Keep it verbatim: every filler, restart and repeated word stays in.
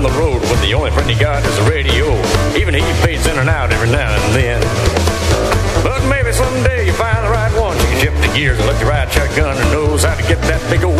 on the road when the only friend he got is the radio. Even he fades in and out every now and then. But maybe someday you find the right one. You can shift the gears and let you ride shotgun and knows how to get that big old